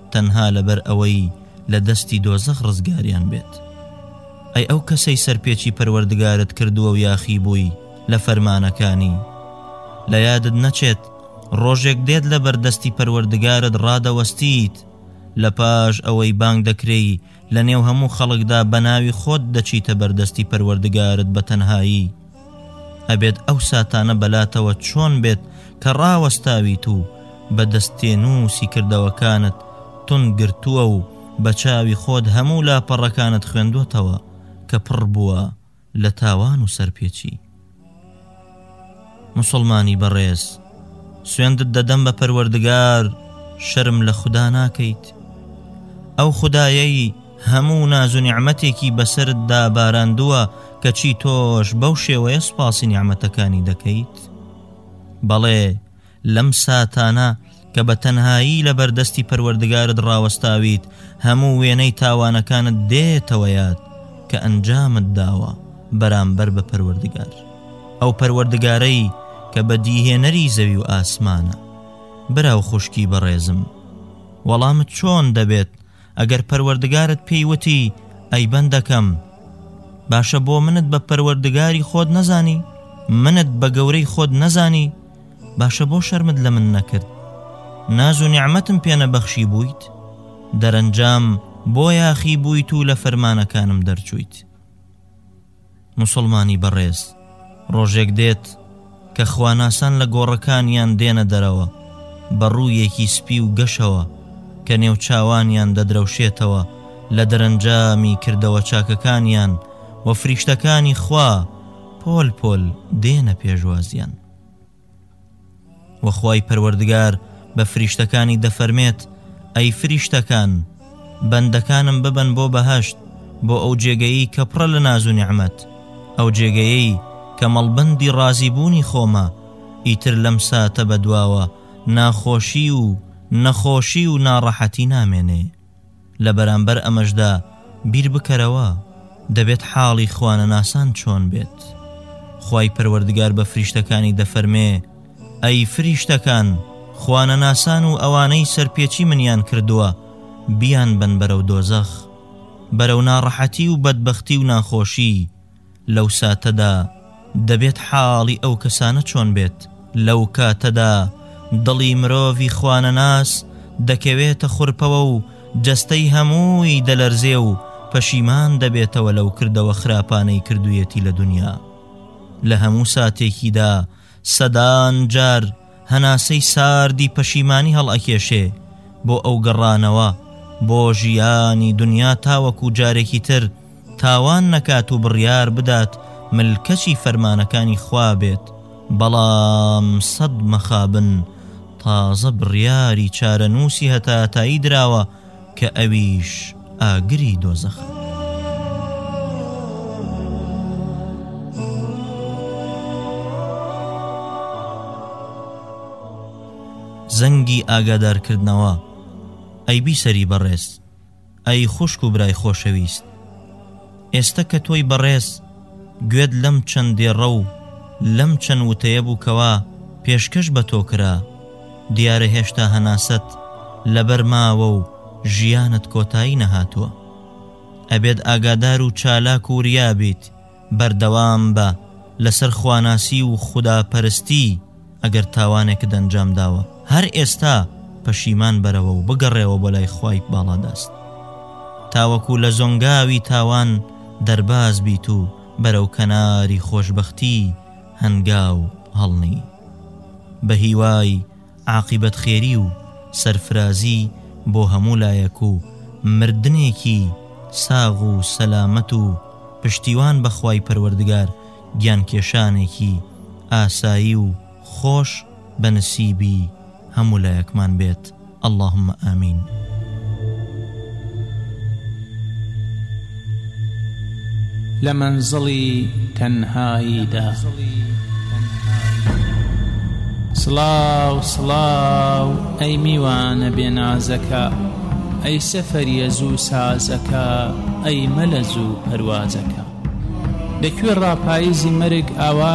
تەنها لەبەر ئەوەی لە دەستی دۆزەخ ڕزگاریان بێت. ئەی ئەو کەسەی سەرپێچی پەروەردگارت کردووە و یاخی بووی لە فەرمانەکانی، لە یادت نەچێت ڕۆژێک دێت لە بەردەستی پەروەردگارت ڕادەوەستیت، لە پاش ئەوەی بانگ دەکرێی لە نێو هەموو خەڵکدا بە ناوی خۆت دەچیتە بەردەستی پەروەردگارت بە تەنهایی. ئەبێت ئەو ساتانە بەلاتەوە چۆن بێت کە ڕاوەستاویت و بە دەستێنووسی کردەوەکانت تون گرتووە و بە چاوی خۆت هەموو لاپەڕەکانت خوێندوتەوە کە پڕ بووە لە تاوان و سەرپێچی. مسلمانی بەڕێز، سوێندت دەدەم بە پەروەردگار، شەرم لە خوددا ناکەیت. ئەو خودایەی هەموو ناز و نیعمەتێکی بەسەرتدا باراندووە کەچی تۆش بەو شێوەیە سوپاسی نیعمەتەکانی دەکەیت. بەڵێ لەم ساتانە کە بە تەنهایی لە بەردەستی پەروەردگارت ڕاوەستاویت، هەموو وێنەی تاوانەکانت دێتەوە یاد کە ئەنجامت داوە بەرامبەر بە پەروەردگار، ئەو پەروەردگارەی کە بە دیهێنەری زەوی و ئاسمانە. براو خوشکی بەڕێزم، وەڵامت چۆن دەبێت ئەگەر پەروەردگارت پێیوتی ئەی بەندەکەم، باشە بۆ منت بە پەروەردگاری خۆت نەزانی، منت بە گەورەی خۆت نەزانی، باشە بۆ شەرمت لە من نەکرد، ناز و نیعمەتم پێ نەبەخشی بوویت، دەرەنجام بۆ یاخی بوویت و لە فەرمانەکانم دەرچوویت. مسلمانی بەڕێز، ڕۆژێک دێت کە خواناسان لە گۆڕەکانیان دێنە دەرەوە بە ڕوویەکی سپی و گەشەوە کە نێو چاوانیان دەدرەوشێتەوە لە دەرەنجامی کردەوە چاکەکانیان، و فریشتەکانی خوا پۆل پۆل دێنە پێشوازیان. وەخوای پەروەردگار بە فریشتەکانی دەفەرمێت ئەی فریشتەکان، بەندەکانم ببەن بۆ بەهەشت، بۆ ئەو جێگەیی کە پڕە لە ناز و نیعمەت، ئەو جێگەیەی کە مەڵبەندی ڕازیبوونی خۆمە، ئیتر لەم ساتە بەدواوە ناخۆشی و نەخۆشی و ناڕەحەتی نامێنێ. لە بەرامبەر ئەمەشدا بیر بکەرەوە دەبێت حاڵی خوانە ناسان چۆن بێت. خوای پەروەردگار بە فریشتەکانی دەفەرمێ ئەی فریشتەکان، خوانە ناسان و ئەوانەی سەرپێچی منیان کردووە بیان بن بەرەو دۆزەخ، بەرەو ناڕەحەتی و بەدبەختی و ناخۆشی. لەو ساتەدا دەبێت حاڵی ئەو کەسانە چۆن بێت. لەو کاتەدا دڵی مرۆڤی خوانە ناس دەکەوێتە خورپەوە و جەستەی هەمووی دەلەرزێ و پەشیمان دەبێتەوە لەو کردەوە خراپانەی کردوویەتی لە دنیا. لە هەموو ساتێکیدا سەدان جار هەناسەی ساردی پەشیمانی هەڵئەکێشێ بۆ ئەو گەڕانەوە بۆ ژیانی دنیا تاوەکو جارێکی تر تاوان نەکات و بڕیار بدات ملکەچی فەرمانەکانی خوا بێت. بەڵام سەد مەخابن تازە بڕیاری چارەنووسی هەتاتایی دراوە کە ئەویش ئاگری دۆزەخە. زەنگی ئاگادارکردنەوە. ئەی بیسەری بەڕێز، ئەی خوشک و برای خۆشەویست، ئێستا کە تۆی بەڕێز گوێت لەم چەندێڕە و لەم چەند وتەیە بووکەوە پێشکەش بە تۆ کرا، دیارە هێشتا هەناست لەبەر ماوە و ژیانت کۆتایی نەهاتووە. ئەبێت ئاگادار و چالاک و ریابیت، بەردەوام بە لەسەر خواناسی و خوداپەرستی. ئەگەر تاوانێکت ئەنجام داوە هەر ئێستا پەشیمان بەرەوە و بگەڕێەوە بۆ لای خوای باڵادەست، تاوەکو لە زۆنگاوی تاوان دەرباز بیت و بەرەو کەناری خۆشبەختی هەنگاو هەڵنی. بە هیوای عاقبەت خێری و سەرفرازی بۆ هەموو لایەک و مردنێکی ساغ و سەلامەت و پشتیوان بەخوای پەروەردگار، گیانکێشانێکی ئاسایی و خۆش بە نسیبی هەموو لایەکمان بێت. اللهم ئامین. لە مەنزڵی تەنهاییدا سڵاو سڵاو ئەی میوانە بێنازەکە، ئەی سەفەریە زوو سازەکە، ئەی مەلە زوو پەروازەکە، لەکوێ ڕاپاییزی مەرگ ئاوا